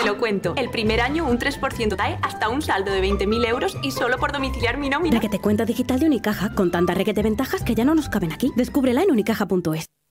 Te lo cuento. El primer año un 3% TAE hasta un saldo de 20.000 euros y solo por domiciliar mi nómina. Requete cuenta digital de Unicaja con tantas requete ventajas que ya no nos caben aquí. Descúbrela en unicaja.es.